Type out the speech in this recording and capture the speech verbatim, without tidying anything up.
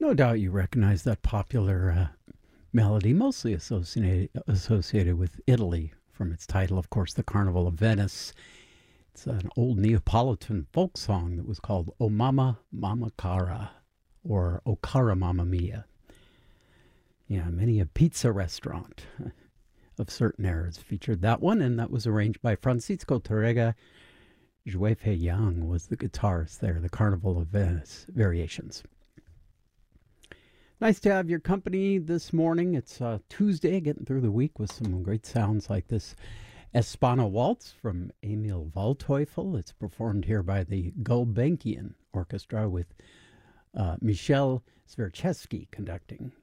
No doubt you recognize that popular uh, melody, mostly associated, associated with Italy from its title, of course, the Carnival of Venice. It's an old Neapolitan folk song that was called O Mama Mama Cara, or O Cara Mamma Mia. Yeah, many a pizza restaurant of certain eras featured that one, and that was arranged by Francisco Torrega. Juefe Young was the guitarist there, the Carnival of Venice variations. Nice to have your company this morning. It's uh, Tuesday, getting through the week with some great sounds like this Espana Waltz from Emil Waldteufel. It's performed here by the Gulbenkian Orchestra with uh, Michel Sverchevsky conducting.